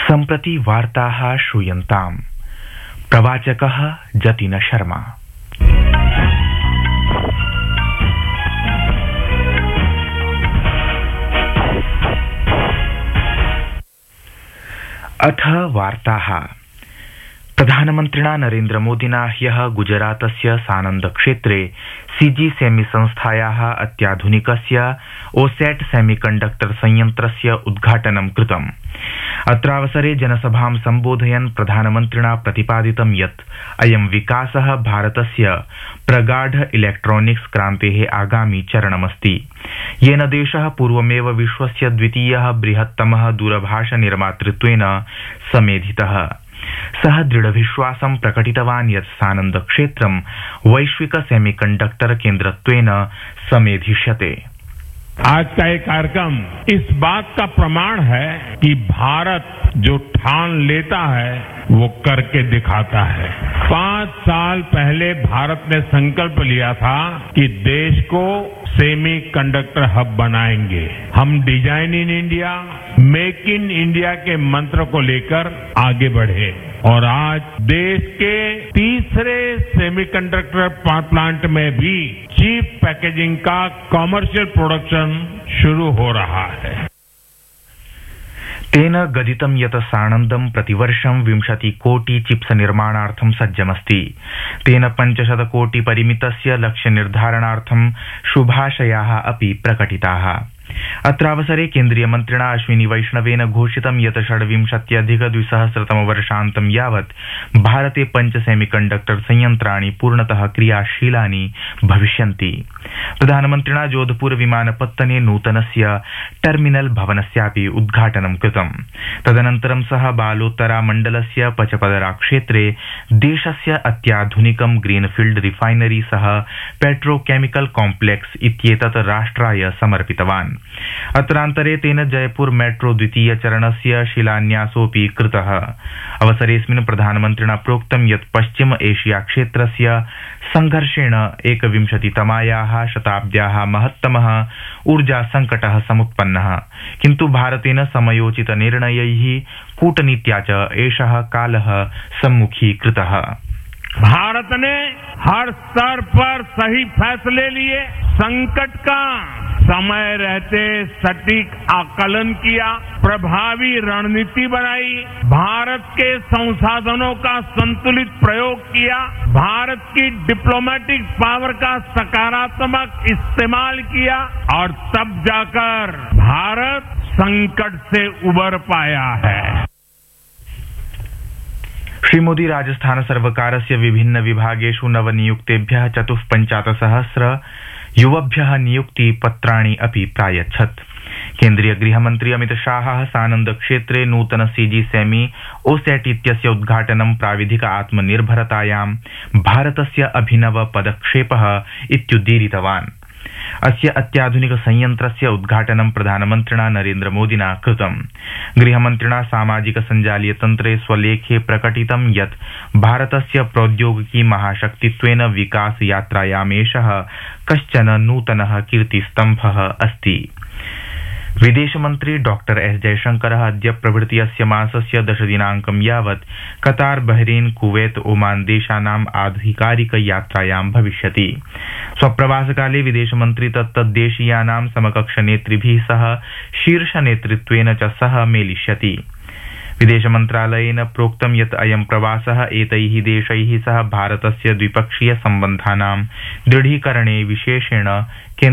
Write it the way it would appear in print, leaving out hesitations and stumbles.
सम्प्रति वार्ताः श्रूयन्ताम्। प्रवाचकः जतिन शर्मा। अथ वार्ताः। प्रधानमन्त्रिणा नरेन्द्रमोदिना ह्यः गुजरातस्य सानन्द क्षेत्रे सीजी सेमी संस्थायाः अत्याधुनिकस्य ओसैट सेमीकण्डक्टर संयन्त्रस्य उद्घाटनं कृतम्। अत्रावसरे जनसभां सम्बोधयन् प्रधानमन्त्रिणा प्रतिपादितं यत् अयं विकासः भारतस्य प्रगाढ इलेक्ट्रॉनिक्स क्रान्तेः आगामि चरणमस्ति, येन देशः पूर्वमेव विश्वस्य द्वितीयः बृहत्तमः दूरभाष निर्मातृत्वेन समेधितः। सः दृढविश्वासं प्रकटितवान् यत् सानन्द क्षेत्रं वैश्विक सेमीकण्डक्टर केन्द्रत्वेन समेधिष्यते। आज का ये कार्यक्रम इस बात का प्रमाण है कि भारत जो ठान लेता है वो करके दिखाता है। 5 साल पहले भारत ने संकल्प लिया था कि देश को सेमी कंडक्टर हब बनाएंगे। हम design in India, make in India के मंत्र को लेकर आगे बढ़े और आज देश के तीसरे सेमीकंडक्टर प्लांट में भी चीप पैकेजिंग का कमर्शियल प्रोडक्शन शुरू हो रहा है। तेन गदितं यत् सानन्दं प्रतिवर्षं 20 कोटि चिप्स निर्माणार्थं सज्जमस्ति। तेन 500 कोटि परिमितस्य लक्ष्य निर्धारणार्थं शुभाशयाः अपि प्रकटिताः। अत्रावसरे केन्द्रीय मन्त्रिणा अश्विनी वैष्णवेन घोषितं यत् 26-2000 यावत् भारते 5 सेमीकण्डक्टर संयन्त्राणि पूर्णतः क्रियाशीलानि भविष्यन्ति। प्रधानमन्त्रिणा जोधपुर विमानपत्तने नूतनस्य टर्मिनल भवनस्यापि उद्घाटनं कृतम्। तदनन्तरं सः बालोतरा मण्डलस्य पचपदरा क्षेत्रे देशस्य अत्याधुनिकं ग्रीनफील्ड रिफाइनरी सह पेट्रोकेमिकल कॉम्प्लेक्स इत्येतत् राष्ट्राय समर्पितवान्। अत्रान्तरे तेन जयपुर मेट्रो द्वितीय चरणस्य शिलान्यासोऽपि कृतः। अवसरेऽस्मिन् प्रधानमन्त्रिणा प्रोक्तं यत् पश्चिम एशिया क्षेत्रस्य संघर्षेण 21तमायाः शताब्द्याः महत्तमः ऊर्जा संकटः समुत्पन्नः, किन्तु भारतेन समयोचित निर्णयैः कूटनीत्या च एषः कालः सम्मुखीकृतः। भारत ने हर स्तर पर सही फैसले लिए, संकट का समय रहते सटीक आकलन किया, प्रभावी रणनीति बनाई, भारत के संसाधनों का संतुलित प्रयोग किया, भारत की डिप्लोमेटिक पावर का सकारात्मक इस्तेमाल किया और तब जाकर भारत संकट से उबर पाया है। श्रीमोदी राजस्थान सर्वकारस्य विभिन्न विभागेषु नवनियुक्तेभ्यः 54,000 युवभ्यः नियुक्ति पत्राणि अपि प्रायच्छत्। केन्द्रीय गृहमन्त्री अमित शाहः सानन्द क्षेत्रे नूतन सीजी सेमी ओसैट इत्यस्य उद्घाटनं प्राविधिक आत्मनिर्भरतायां भारतस्य अभिनव पदक्षेपः इत्युदीरितवान्। अस्य अत्याधुनिक संयन्त्रस्य उद्घाटनं प्रधानमन्त्रिणा नरेन्द्रमोदिना कृतम्। गृहमन्त्रिणा सामाजिक सञ्जालीय तन्त्रे स्वलेखे प्रकटितं यत् भारतस्य प्रौद्योगिकी महाशक्तित्वेन विकास यात्रायामेषः कश्चन नूतनः कीर्तिस्तम्भः अस्ति। विदेशमन्त्री डॉक्टर एस जयशंकरः अद्य प्रभृति अस्य मासस्य 10 दिनाङ्कं यावत् कतार, बहरीन, कुवैत, ओमान देशानाम् आधिकारिक यात्रायां भविष्यति। स्वप्रवासकाले विदेशमन्त्री तत्तद्देशीयानां समकक्षनेतृभिः सह शीर्षनेतृत्वेन च सह मेलिष्यति। विदेशमन्त्रालयेन प्रोक्तं यत् अयं प्रवासः एतैः देशैः सह भारतस्य द्विपक्षीय सम्बन्धानां दृढीकरणे विशेषेण